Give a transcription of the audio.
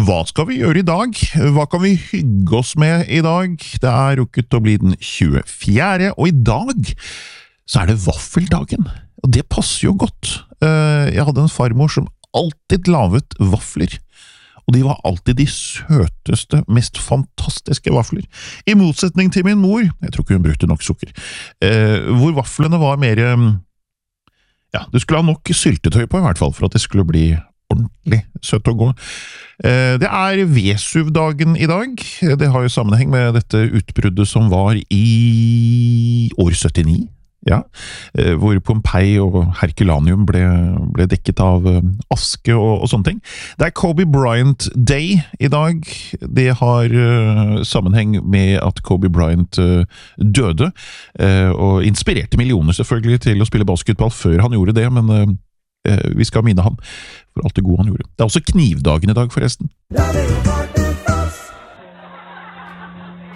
hva skal vi gjøre i dag? Hva kan vi hygge oss med i dag? Det rukket å bli den 24., og i dag så det vaffeldagen. Og det passer jo godt. Jeg hadde en farmor som alltid laget vafler. Og de var alltid de søteste, mest fantastiske vafler. I motsetning til min mor, jeg tror ikke hun brukte nok sukker, hvor vaflene var mer, ja, du skulle ha nok syltetøy på i hvert fall, for at det skulle bli ordentlig søtt og god. Det Vesuvdagen i dag. Det har jo sammenheng med dette utbruddet som var i år 79. Ja, hvor Pompeii og Herculaneum ble dekket av aske og sånne ting. Det Kobe Bryant Day i dag. Det har sammenheng med at Kobe Bryant døde, og inspirerte millioner selvfølgelig til å spille basketball før han gjorde det, men vi skal minne ham for alt det gode han gjorde. Det også knivdagen i dag, forresten.